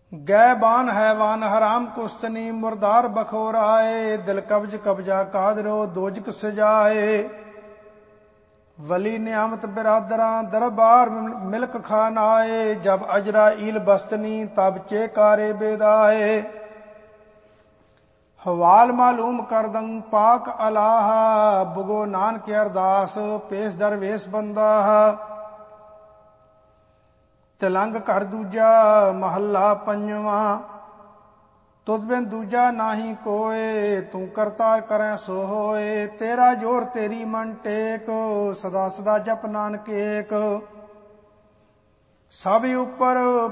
ਗੈ ਬਾਨ ਹੈਵਾਨ ਹਰਾਮ ਕੁਸਤਨੀ ਮੁਰਦਾਰ ਬਖੋਰਾਏ ਦਿਲ ਕਬਜ ਕਬਜਾ ਕਾਦਰੋ ਦੋਜਕ ਸਜਾਏ। ਵਲੀ ਨਿਆਮਤ ਬਿਰਾਦਰਾਂ ਦਰਬਾਰ ਮਿਲਕ ਖਾਨਾਏ ਜਬ ਅਜਰਾ ਈਲ ਬਸਤਨੀ ਤਬ ਚੇਕਾਰੇ ਬੇਦਾਏ। ਹਵਾਲ ਮਾਲੂਮ ਕਰਦੰ ਪਾਕ ਅਲਾਹਾ ਬੁਗੋ ਨਾਨਕ ਅਰਦਾਸ ਪੇਸ ਦਰਵੇਸ ਬੰਦਾ। ਤਿਲੰਗ ਘਰ ਦੂਜਾ ਮਹੱਲਾ ਪੰਜਵਾਂ। ਤੁਧ ਬਿਨ ਦੂਜਾ ਨਾਹੀ ਕੋਏ ਤੂੰ ਕਰਤਾਰ ਕਰੈ ਸੋ ਹੋਏ। ਤੇਰਾ ਜੋਰ ਤੇਰੀ ਮਨ ਟੇਕ ਸਦਾ ਸਦਾ ਜਪ ਨਾਨਕ ਏਕ। ਸਭ ਉਪਰ